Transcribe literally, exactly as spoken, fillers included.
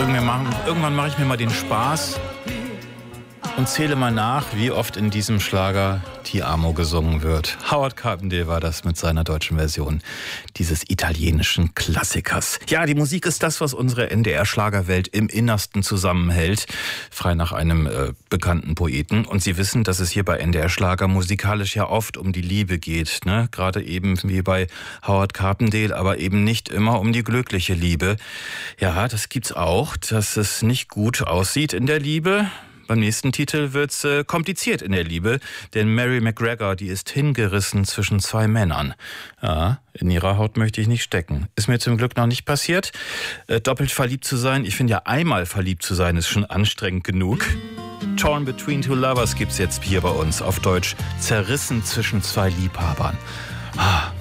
Irgendwann mache irgendwann mach ich mir mal den Spaß und zähle mal nach, wie oft in diesem Schlager Ti amo gesungen wird. Howard Carpendale war das mit seiner deutschen Version dieses italienischen Klassikers. Ja, die Musik ist das, was unsere N D R-Schlagerwelt im Innersten zusammenhält. Frei nach einem äh, bekannten Poeten. Und Sie wissen, dass es hier bei N D R-Schlager musikalisch ja oft um die Liebe geht. Ne? Gerade eben wie bei Howard Carpendale, aber eben nicht immer um die glückliche Liebe. Ja, das gibt's auch, dass es nicht gut aussieht in der Liebe. Beim nächsten Titel wird's äh, kompliziert in der Liebe, denn Mary McGregor, die ist hingerissen zwischen zwei Männern. Ja, in ihrer Haut möchte ich nicht stecken. Ist mir zum Glück noch nicht passiert. Äh, doppelt verliebt zu sein, ich finde ja einmal verliebt zu sein, ist schon anstrengend genug. Torn Between Two Lovers gibt's jetzt hier bei uns auf Deutsch. Zerrissen zwischen zwei Liebhabern. Ah,